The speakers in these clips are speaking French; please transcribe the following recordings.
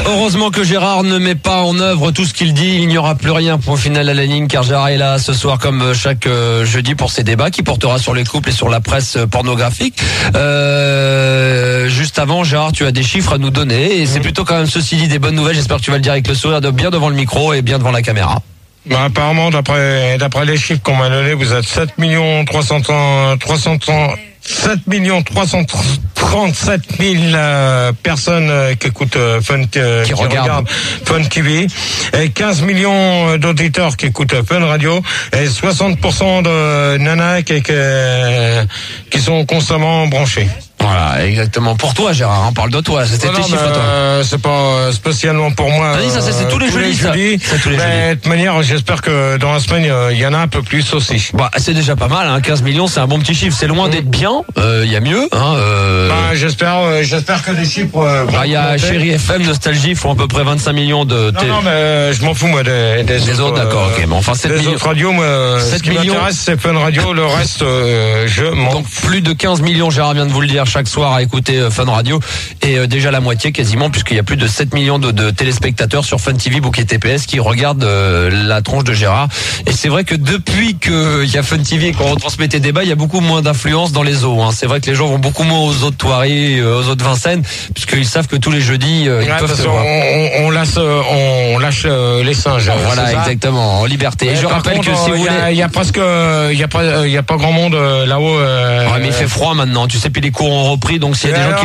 Heureusement que Gérard ne met pas en œuvre tout ce qu'il dit. Il n'y aura plus rien pour final à la ligne, car Gérard est là ce soir comme chaque jeudi pour ses débats qui portera sur les couples et sur la presse pornographique. Juste avant, Gérard, tu as des chiffres à nous donner et c'est plutôt quand même, ceci dit, des bonnes nouvelles. J'espère que tu vas le dire avec le sourire, bien devant le micro et bien devant la caméra. Bah, apparemment, d'après les chiffres qu'on m'a donnés, vous êtes 7 337 000 personnes qui écoutent qui regardent Fun TV, et 15 millions d'auditeurs qui écoutent Fun Radio, et 60% de nanas qui sont constamment branchés. Voilà, exactement. Pour toi, Gérard, on parle de toi. C'était tes chiffres à toi. C'est pas spécialement pour moi. Ça, c'est tous les jeudis. C'est tous les jeudis. De toute manière, j'espère que dans la semaine, il y en a un peu plus aussi. Bah, c'est déjà pas mal, hein. 15 millions, c'est un bon petit chiffre. C'est loin d'être bien. Il y a mieux, hein. J'espère que les chiffres. Il y a Chéri FM, Nostalgie, font à peu près 25 millions de. Non, mais je m'en fous, moi, des autres. D'accord, ok. Mais enfin, 7 les millions. autres radios, moi, ce qui m'intéresse, c'est Fun Radio. Le reste, je m'en. Donc, plus de 15 millions, Gérard vient de vous le dire, chaque soir à écouter Fun Radio, et déjà la moitié quasiment, puisqu'il y a plus de 7 millions de téléspectateurs sur Fun TV, Bouquet TPS qui regardent la tronche de Gérard. Et c'est vrai que depuis qu'il y a Fun TV et qu'on retransmet tes débats, il y a beaucoup moins d'influence dans les eaux, hein. C'est vrai que les gens vont beaucoup moins aux autres Thoiry, aux autres Vincennes, puisqu'ils savent que tous les jeudis ils peuvent se voir. On lâche les singes. Voilà, exactement, en liberté. Et je rappelle que si vous voulez, il y a pas grand monde là-haut. Ouais, mais il fait froid maintenant, tu sais, puis les cours ont repris, donc s'il y a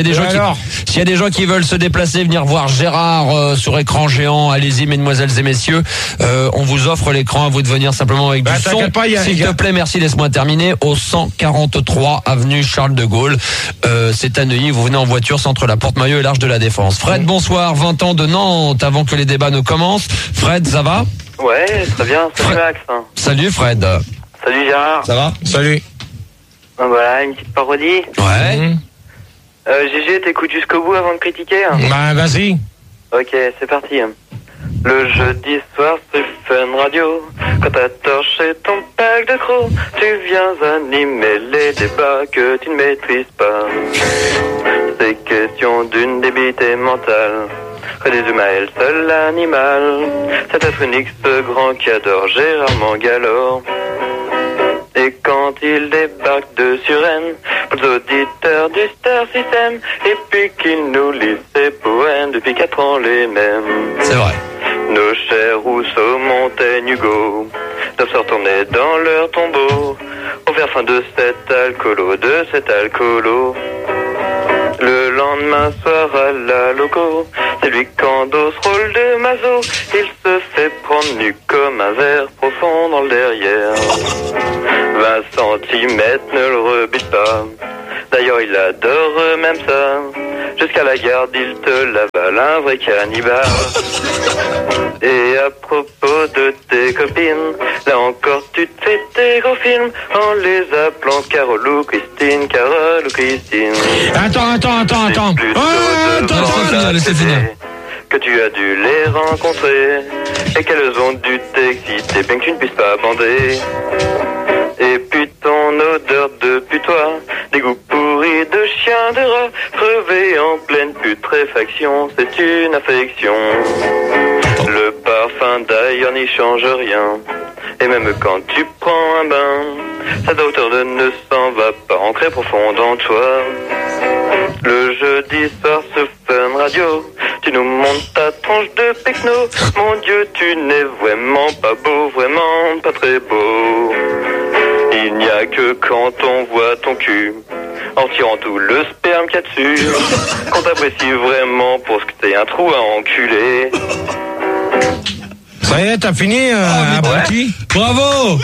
des gens qui veulent se déplacer, venir voir Gérard sur écran géant, allez-y mesdemoiselles et messieurs, on vous offre l'écran, à vous de venir simplement avec du son. S'il te plaît, merci, laisse-moi terminer, au 143 avenue Charles de Gaulle. C'est à Neuilly, vous venez en voiture, centre la Porte-Maillot et l'Arche de la Défense. Fred, bonsoir, 20 ans de Nantes avant que les débats ne commencent. Fred, ça va? Ouais, très bien, salut Max. Salut Fred. Salut Gérard. Ça va? Salut. Voilà, une petite parodie. Ouais. GG, t'écoutes jusqu'au bout avant de critiquer? Bah, vas-y. Ok, c'est parti. Le jeudi soir, c'est Fun Radio. Quand t'as torché ton pack de crocs, tu viens animer les débats que tu ne maîtrises pas. C'est question d'une débité mentale. Que des humains est le seul animal. C'est être unique, ce grand qui adore Gérard Mangalore. Et quand il débarque de Suresnes, pour les auditeurs du Star System, et puis qu'il nous lit ses poèmes depuis 4 ans les mêmes. C'est vrai. Nos chers Rousseau, Montaigne, Hugo doivent se retourner dans leur tombeau pour faire fin de cet alcoolo. Le lendemain soir à la loco, c'est lui qu'endosse rôle de maso. Il se fait prendre nu comme un verre profond dans le derrière. 20 centimètres ne le rebute pas. D'ailleurs il adore même ça. Jusqu'à la garde il te l'avale, un vrai cannibale. Et à propos de tes copines, là encore tu te fais tes gros films en les appelant Carole ou Christine, Carole ou Christine. Attends. Laissez finir. Que tu as dû les rencontrer et qu'elles ont dû t'exciter bien que tu ne puisses pas bander. Et puis ton odeur de putois, des goûts pourris de chien de rat, crevé en pleine putréfaction, c'est une affection. Le parfum d'ailleurs n'y change rien. Et même quand tu prends un bain, cette odeur ne s'en va pas ancrée profond en toi. Le jeudi soir ce Fun Radio, tu nous montes ta tronche de pecno. Mon Dieu, tu n'es vraiment pas beau, vraiment pas très beau. Il n'y a que quand on voit ton cul, en tirant tout le sperme qu'il y a dessus, qu'on t'apprécie vraiment pour ce que t'es un trou à enculer. Ça y est, t'as fini, abruti? Bravo!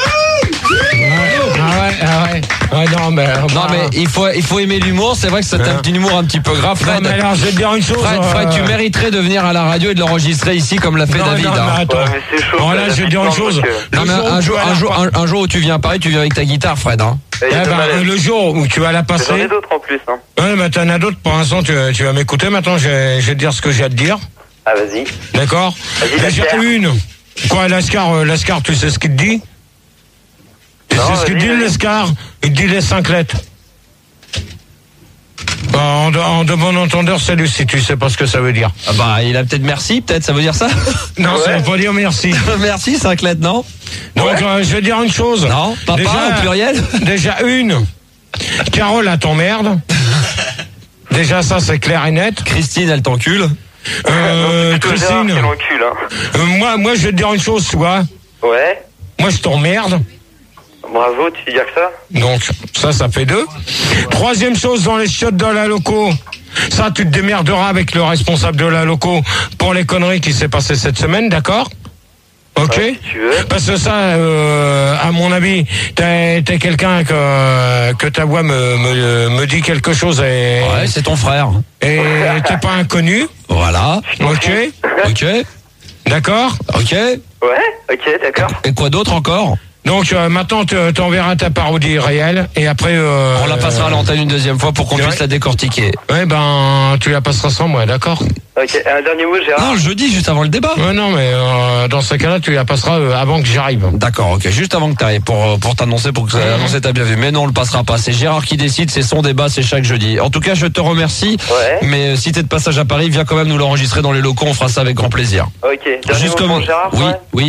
Ouais, non, mais il faut aimer l'humour. C'est vrai que c'est un humour un petit peu grave. Fred, non, mais alors, je vais te dire une chose. Fred, tu mériterais de venir à la radio et de l'enregistrer ici comme l'a fait David. Non, mais attends. Ouais, mais c'est chaud. Bon, là, je vais te dire une chose. Un jour où tu viens à Paris, tu viens avec ta guitare, Fred. Hein. Le jour où tu vas la passer. J'en ai d'autres en plus. Hein. Ouais, mais t'en as d'autres. Pour l'instant, tu vas m'écouter. Maintenant, je vais te dire ce que j'ai à te dire. Ah, vas-y. D'accord. J'ai une. Quoi, Lascar, tu sais ce qu'il te dit? Tu sais ce qu'il dit, Lascar? Il te dit les 5 lettres. En de bon entendeur, salut, si tu sais pas ce que ça veut dire. Ah bah, il a peut-être merci, peut-être, ça veut dire ça? Non, ça veut pas dire merci. Merci, Saint-Clède, non? Donc, je vais dire une chose. Non, papa, au pluriel? Déjà, Carole, elle t'emmerde. Déjà, ça, c'est clair et net. Christine, elle t'encule. Christine. Moi, je vais te dire une chose, tu vois. Ouais. Moi, je t'emmerde. Bravo, tu dis que ça. Donc, ça fait 2. Troisième chose, dans les chiottes de la loco. Ça, tu te démerderas avec le responsable de la loco pour les conneries qui s'est passées cette semaine, d'accord? Ok. Ouais, si tu veux. Parce que ça, à mon avis, t'es quelqu'un que ta voix me dit quelque chose et. Ouais, c'est ton frère. Et t'es pas inconnu. Voilà. Ok. Ok. D'accord. Ok. Ouais, ok, d'accord. Et quoi d'autre encore? Donc maintenant, t'enverras ta parodie réelle et après. On la passera à l'antenne une deuxième fois pour qu'on puisse la décortiquer. Ouais, tu la passeras sans moi, d'accord? Ok, un dernier mot, Gérard. Non, le jeudi, juste avant le débat. Ouais, non, mais dans ce cas-là, tu la passeras avant que j'arrive. D'accord, ok, juste avant que tu arrives pour t'annoncer, pour que annoncer t'as bien vu. Mais non, on le passera pas. C'est Gérard qui décide, c'est son débat, c'est chaque jeudi. En tout cas, je te remercie. Ouais. Mais si t'es de passage à Paris, viens quand même nous l'enregistrer dans les locaux, on fera ça avec grand plaisir. Ok, dernier Juste mot comme pour Gérard. oui.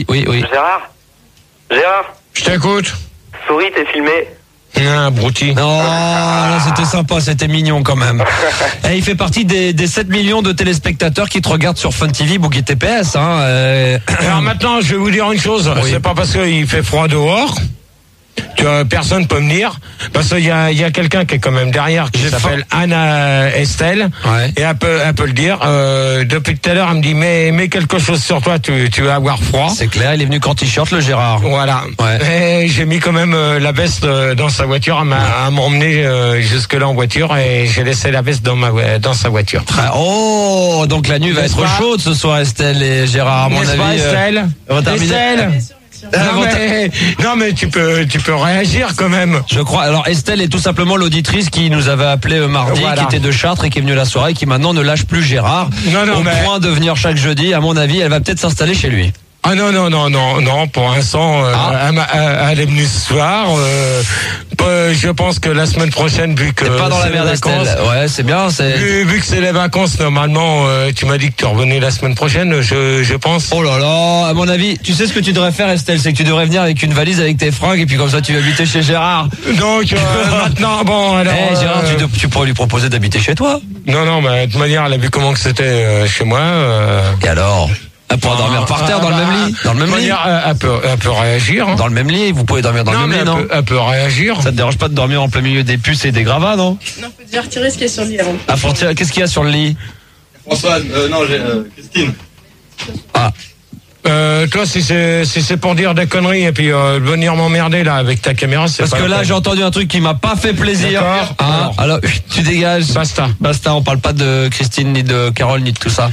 Gérard, Je t'écoute. souris, t'es filmé. Brouti. Non, là, c'était sympa, c'était mignon quand même. Et il fait partie des 7 millions de téléspectateurs qui te regardent sur Fun TV, Boogie TPS. Alors maintenant, je vais vous dire une chose. Oui. C'est pas parce qu'il fait froid dehors que personne peut me dire. Parce qu'il y a quelqu'un qui est quand même derrière, qui s'appelle Anna Estelle. Ouais. Et elle peut le dire. Depuis tout à l'heure, elle me dit, mets quelque chose sur toi, tu vas avoir froid. C'est clair, il est venu qu'en t-shirt, le Gérard. Voilà. Ouais. Et j'ai mis quand même la veste dans sa voiture. Elle m'a emmené jusque là en voiture et j'ai laissé la veste dans sa voiture. Oh, donc la nuit va être chaude ce soir, Estelle et Gérard, à mon N'est-ce avis. pas, Estelle? Estelle. Non mais tu peux réagir quand même. Je crois. Alors Estelle est tout simplement l'auditrice qui nous avait appelé mardi, Voilà. qui était de Chartres et qui est venue la soirée, qui maintenant ne lâche plus Gérard. Non, au point de venir chaque jeudi. À mon avis, elle va peut-être s'installer chez lui. Ah non, pour l'instant, elle est venue ce soir. Je pense que la semaine prochaine, vu que T'es pas dans la merde, Estelle. Ouais, c'est bien. Vu que c'est les vacances, normalement, tu m'as dit que tu revenais la semaine prochaine, je pense. Oh là là, à mon avis, tu sais ce que tu devrais faire, Estelle, c'est que tu devrais venir avec une valise avec tes fringues et puis comme ça tu vas habiter chez Gérard. Donc maintenant, bon alors. Gérard, tu pourrais lui proposer d'habiter chez toi. Non, mais de toute manière, elle a vu comment que c'était chez moi. Et alors? Elle pourra dormir par terre dans le même lit. Dans le même lit. Elle peut réagir. Hein. Dans le même lit, vous pouvez dormir dans le même lit, non? Elle peut réagir. Ça te dérange pas de dormir en plein milieu des puces et des gravats, non? Non, faut déjà retirer ce qu'il y a sur le lit avant. Ah, qu'est-ce qu'il y a sur le lit? Françoise, Christine. Ah. Toi, si c'est pour dire des conneries et puis venir m'emmerder là avec ta caméra, c'est parce pas que là, j'ai entendu un truc qui m'a pas fait plaisir. D'accord. Ah, alors, tu dégages. Basta. On parle pas de Christine, ni de Carole, ni de tout ça.